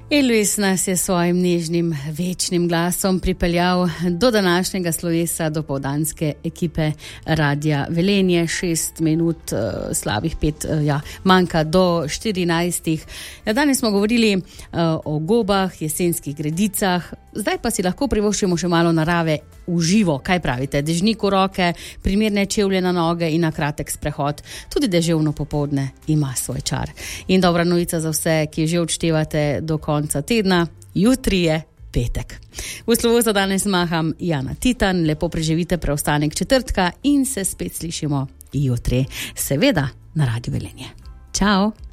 Elvis nas je svojim nežnim, večnim glasom pripeljal do današnjega slovesa dopoldanske ekipe Radia Velenje. 6 minut, slabih 5, manjka do 14. Danes smo govorili o gobah, jesenskih gredicah, zdaj pa si lahko privoščimo še malo narave v živo. Kaj pravite? Dežnik v roke, primerne čevlje na noge in na kratek sprehod. Tudi deževno popoldne ima svoj čar. In dobra novica za vse, ki že odštevate do konca tedna, jutri je petek. V slovo za danes maham Jana Titan, lepo preživite preostanek četrtka in se spet slišimo jutri, seveda na Radiu Velenje. Čau!